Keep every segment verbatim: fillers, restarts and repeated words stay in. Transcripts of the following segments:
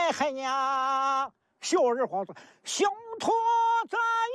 海呀，小日话说，胸托咱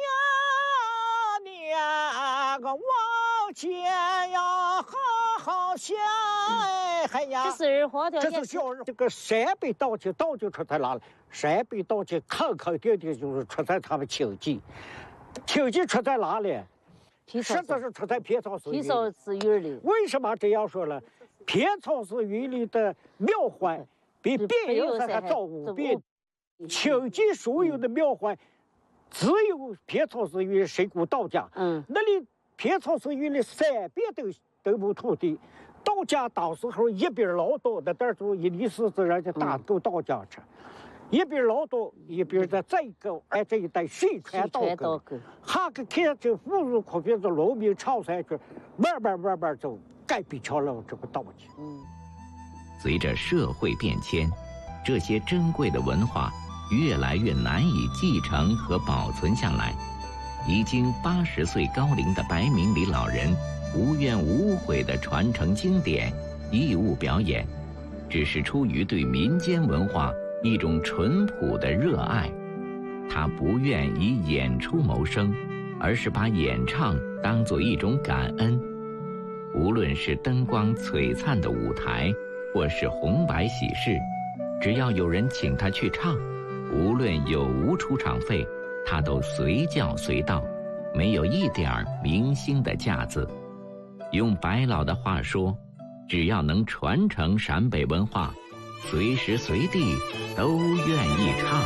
呀，那个往前呀，好好想哎，海呀。 这是儿花条， 这是小日。这个陕北道去，道就出在哪里？陕北道去，坑坑爹爹就是出在他们秋季，秋季出在哪里？实则是出在偏草寺。 偏草寺院里。 为什么这样说呢？偏草寺院里的庙环比别有山还早五遍。秋季所有的庙环，只有偏草寺院谁顾道家。 嗯， 那里偏草寺院里三边都都没土地，道家到时候一边劳动，那点做一里四子人家打够道家去。一边劳动，一边在再沟，哎，这一带水船倒沟，哈个看着富如苦变的农民唱山去，慢慢慢慢走，改变成了这个道去。 嗯， 随着社会变迁，这些珍贵的文化越来越难以继承和保存下来。已经八十岁高龄的白明里老人无怨无悔地传承经典，义务表演，只是出于对民间文化一种淳朴的热爱。他不愿以演出谋生，而是把演唱当作一种感恩。无论是灯光璀璨的舞台，或是红白喜事，只要有人请他去唱，无论有无出场费，他都随叫随到，没有一点儿明星的架子。用白老的话说，只要能传承陕北文化，随时随地都愿意唱。